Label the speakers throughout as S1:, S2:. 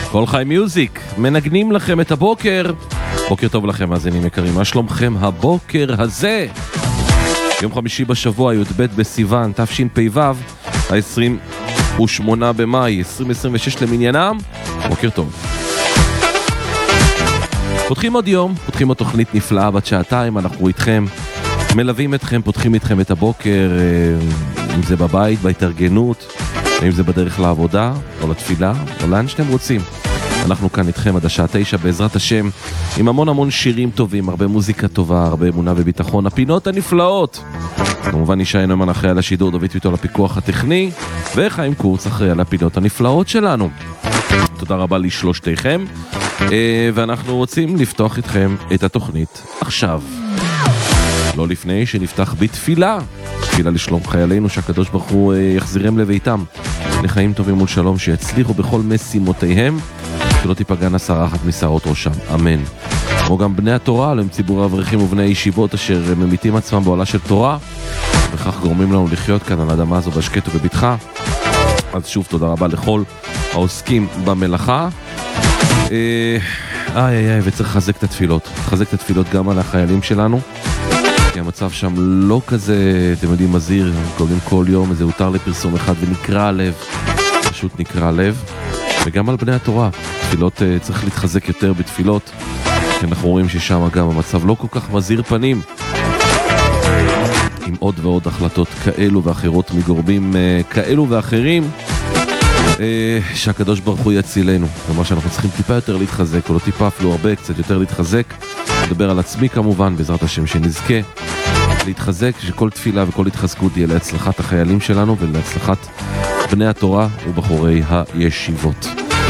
S1: כל חי מיוזיק, מנגנים לכם את הבוקר. בוקר טוב לכם, מאזינים יקרים, מה שלומכם הבוקר הזה? יום חמישי בשבוע, י"ב בסיוון, תשפ"ו, ה-28 במאי 2026 למניינם. בוקר טוב. פותחים עוד יום, פותחים עוד תוכנית נפלאה בת שעתיים, אנחנו איתכם, מלווים אתכם, פותחים איתכם את הבוקר, אם זה בבית, בהתארגנות, אם זה בדרך לעבודה, או לתפילה, או לאן שאתם רוצים. אנחנו כאן איתכם עד השעה 9 בעזרת השם, עם המון שירים טובים, הרבה מוזיקה טובה, הרבה אמונה וביטחון, הפינות הנפלאות. כמובן ישי נאמן אחראי על השידור, דוד ויטול הפיקוח הטכני, וחיים קורץ אחראי על הפינות הנפלאות שלנו. תודה רבה לשלושתיכם, ואנחנו רוצים לפתוח איתכם את התוכנית עכשיו. לא לפני שנפתח בתפילה, תפילה לשלום חיילינו, שהקדוש ברוך הוא יחזירם לביתם לחיים טובים ולשלום, שיצליחו בכל משימותיהם, שלא תיפגענה שרה אחת משערות ראשם, אמן. כמו גם בני התורה, הם ציבור האברכים ובני הישיבות אשר ממיתים עצמם בעולה של תורה, וכך גורמים לנו לחיות כאן על האדמה הזו בשקט ובבטחה. אז שוב תודה רבה לכל העוסקים במלאכה. וצריך לחזק את התפילות, לחזק את התפילות גם על החיילים שלנו, כי המצב שם לא כזה, אתם יודעים, מזהיר, קוראים כל יום איזה הותר לפרסום אחד ונקרא הלב, פשוט נקרא הלב. וגם על בני התורה, תפילות, צריך להתחזק יותר בתפילות, כי אנחנו רואים ששם גם המצב לא כל כך מזהיר פנים, עם עוד ועוד החלטות כאלו ואחרות מגורמים כאלו ואחרים, שהקדוש ברוך הוא יצילנו. כלומר שאנחנו צריכים טיפה יותר להתחזק, או לא טיפה אפילו הרבה, קצת יותר להתחזק. נדבר על עצמי כמובן, בעזרת השם שנזכה להתחזק, שכל תפילה וכל התחזקות יהיה להצלחת החיילים שלנו ולהצלחת בני התורה ובחורי הישיבות.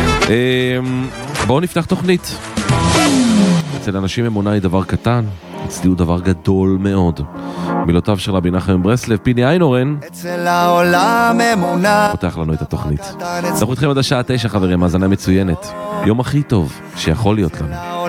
S1: בואו נפתח תוכנית. אצל אנשים אמונה היא דבר קטן, אצלי הוא דבר גדול מאוד. מילותיו של רבי נחמן מברסלב, פיני איינורן
S2: אצל העולם אמונה
S1: פותח לנו את התוכנית. אנחנו איתכם עד השעה 9 חברים, האזנה מצוינת. יום הכי טוב שיכול להיות לנו.